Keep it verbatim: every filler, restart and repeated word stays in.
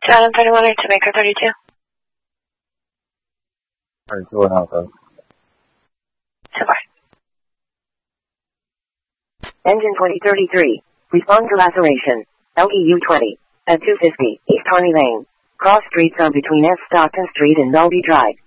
John thirty-one or to Maker thirty-two. thirty-two and Alpha. Super. Engine twenty thirty-three. Respond to laceration. L E U twenty. At two fifty, East Harney Lane. Cross streets on between F. Stockton Street and Dalby Drive.